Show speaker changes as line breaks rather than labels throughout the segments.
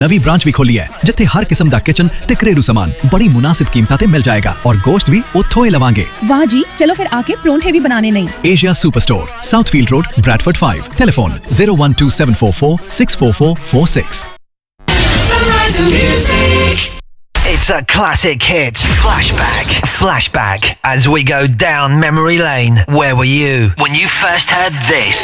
ਨਵੀਂ ਬ੍ਰਾਂਚ ਵੀ ਖੋਲੀ ਹੈ ਜਿੱਥੇ ਹਰ ਕਿਸਮ ਦਾ ਕਿਚਨ ਤੇ ਘਰੇਲੂ ਸਾਮਾਨ ਬੜੀ ਮੁਨਾਸਿਬ ਕੀਮਤਾਂ ਤੇ ਮਿਲ ਜਾਏਗਾ ਔਰ ਗੋਸ਼ਤ ਵੀ ਉੱਥੋਂ ਹੀ ਲਵਾਂਗੇ।
वाह जी, चलो फिर आके परोंठे भी बनाने नहीं।
Asia super store, साउथफील्ड road, Bradford 5, telephone 012744 64446।
It's a classic hit. Flashback as we go down memory lane. Where were you when you first heard this?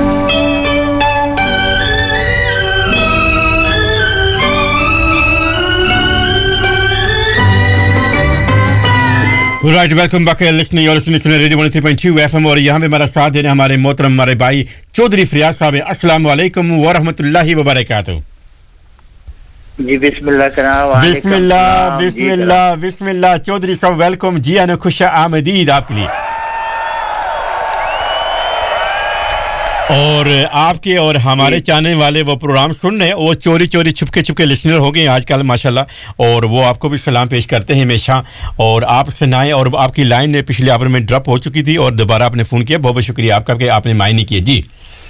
Right, welcome back listening और सुनिए रेडियो 103.2 एफएम और यहाँ पे हमारा साथ देने हमारे मोहतरम हमारे भाई चौधरी फरियाद साहब। अस्सलाम वालेकुम व रहमतुल्लाहि व बरकातहू।
जी बिस्मिल्लाह करा।
बिस्मिल्लाह चौधरी साहब, वेलकम जी आना, खुश आमदीद आपके लिए। और आपके और हमारे चाहने वाले वो प्रोग्राम सुन रहे हैं, वो चोरी छुपके लिसनर हो गए आजकल माशाल्लाह, और वो आपको भी सलाम पेश करते हैं हमेशा। और आप सुनाएं, और आपकी लाइन पिछले आवर में ड्रॉप हो चुकी थी और दोबारा आपने फ़ोन किया, बहुत बहुत शुक्रिया आपका कि आपने मायने किए। जी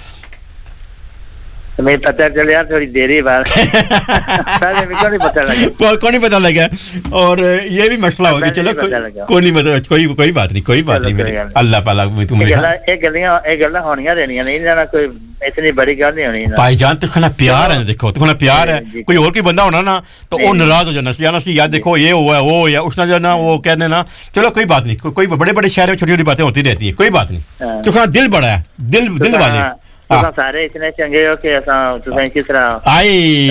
तुम्हें पता चल यार, थोड़ी देरी बाद नहीं
पता लगा। और ये भी मसला हो गया। चलो कोई बात नहीं मेरे अल्लाह पाला तुम्हें
एक गल्ला होनियां रहनियां नहीं ना, कोई इतनी बड़ी गल नहीं होनी ना।
भाईजान तो खाना प्यार है, देखो तो खाना प्यार है। कोई और कोई बंदा होना ना तो वो नाराज हो जाना यार, देखो ये हुआ वो या उसने जो ना वो कह देना। चलो कोई बात नहीं, कोई बड़े शहर में छोटी छोटी बातें होती रहती है, कोई बात नहीं। तो खाना दिल बड़ा है, दिल वाले
सारे इतने चंगे हो कि तुसें किस तरह
आए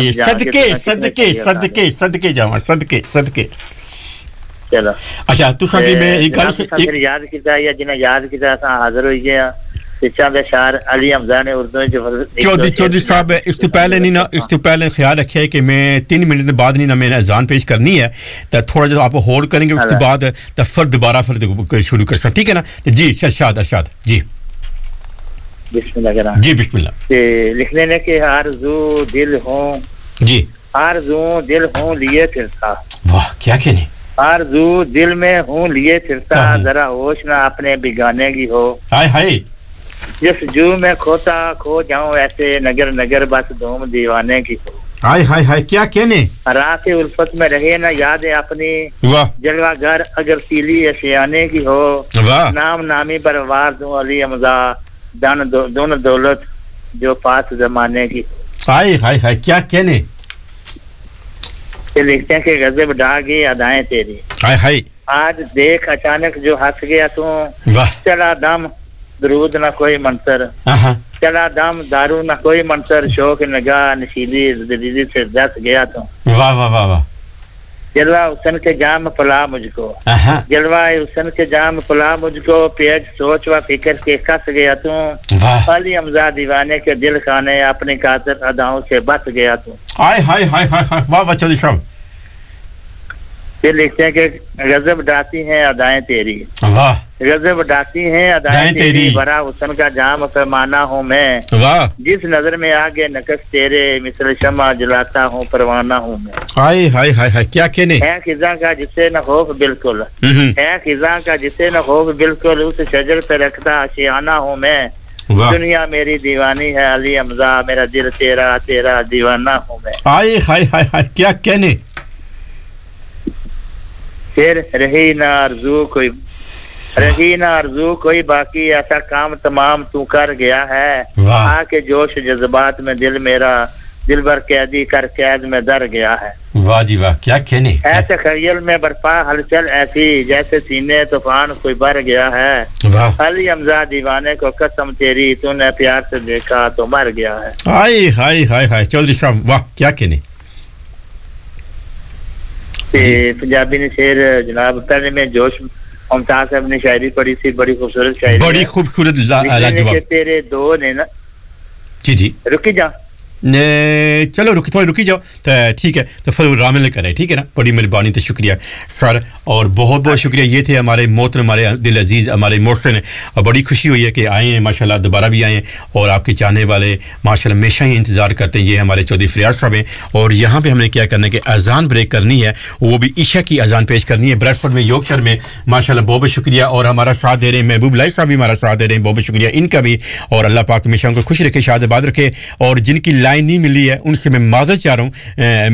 सदके जावां सदके।
चलो
अच्छा तुसां की मैं एक गल
याद कीता या जिन्हें याद कीता असां हाजिर होई गया। शिक्षा में शार अली हमजा ने उर्दू में
चौधरी साहब, इस तो पहले ख्याल रखिए कि मैं 3 मिनट बाद नहीं ना मैंने अजान पेश करनी है, तो थोड़ा जो आप होल्ड करेंगे उसके बाद तो फिर दोबारा शुरू कर सकते, ठीक है ना। जी अरशाद जी
बिस्मिल्लाह
जी बिस्मिल्लाह।
लिखने ने कि आरज़ू दिल हो
जी,
आरज़ू दिल हो लिए फिरता।
वाह क्या कहने,
आरज़ू दिल में हूँ लिए फिरता, जरा होश ना अपने बिगाने की हो।
हाय
जिस जू में खोता खो जाऊं ऐसे, नगर नगर बस धूम दीवाने की हो।
हाय क्या कहने,
राह के उल्फत में रहे ना यादें अपनी,
वाह
जलवा घर अगर सीली अशियाने की हो।
वाह
नाम नामी पर वार दूं अली हमजा, दोनों दौलत जो पास जमाने की।
हाय क्या कहने।
ये लिखते हैं कि गज़ब ढा गई अदाएं तेरी,
हाय
आज देख अचानक जो हंस गया तू। चला दम दरूद ना कोई मंतर, चला दम दारू ना कोई मंतर, शौक नगाह नशीली दिली से दस गया तू।
वाह
जलवा हुसन के जाम पला मुझको, जलवा हुसन के जाम पला मुझको, पेज सोच व फिक्र के कस गया तू। अली हमजा दीवाने के दिल खाने, अपनी कातर अदाओं से बच गया तू।
हाय वाह चौधरी साहब।
फिर लिखते हैं कि गजब डाती हैं अदाएं तेरी,
वाह
गजब डाती हैं अदाएं तेरी, बड़ा हुसन का जाम पैमाना हूँ मैं। वाह जिस नजर में आगे नकश तेरे, मिसल शमा जलाता हूँ परवाना हूँ मैं।
हाय क्या कहने।
है खिजा का जिसे न खौफ बिल्कुल, है खिजा का जिसे न खौफ बिल्कुल, उस शजर पे रखता आशियाना हूँ मैं। दुनिया मेरी दीवानी है अली हमजा, मेरा दिल तेरा दीवाना हूँ मैं।
हाय क्या कहने।
फिर रही ना आरज़ू कोई बाकी, ऐसा काम तमाम तू कर गया है। आके जोश जज्बात में दिल मेरा दिल भर कैदी कर कैद में दर गया है।
वाह जी वाह क्या कहने।
ऐसे खयल में बर्पा हलचल ऐसी, जैसे सीने तूफान कोई भर गया है। अली हमजा दीवाने को कसम तेरी, तूने प्यार से देखा तो मर गया है।
हाय चौधरी साहब वाह क्या कहने।
पंजाबी ने शेर जनाब, पहले में जोश मुमताज साहब ने शायरी पढ़ी थी, बड़ी खूबसूरत शायरी,
बड़ी खूबसूरत लाजवाब।
तेरे दो ने ना
जी
रुकी जा
ने, चलो रुकी जाओ तो ठीक है, तो फिर रामिल करें, ठीक है ना। बड़ी मेहरबानी, तो शुक्रिया सर, और बहुत शुक्रिया। ये थे हमारे मोहतरम हमारे दिल अजीज़ हमारे मोहसिन, और बड़ी खुशी हुई है कि आए हैं माशाल्लाह, दोबारा भी आए हैं, और आपके चाहने वाले माशाल्लाह हमेशा ही इंतज़ार करते हैं। ये हमारे चौधरी फरियाद साहब हैं, और यहाँ पे हमने क्या करना है कि अजान ब्रेक करनी है, वो भी ईशा की अजान पेश करनी है ब्रैडफोर्ड में, यॉर्कशायर में माशाल्लाह। बहुत शुक्रिया, और हमारा साथ दे रहे हैं महबूब लाई साहब भी हमारा साथ दे रहे हैं, बहुत शुक्रिया इनका भी, और अल्लाह पाक हमेशा उनको खुश रखे, शाद आबाद रखे, और जिनकी लाइन लाइन नहीं मिली है उनसे मैं माजरत चाह रहा हूँ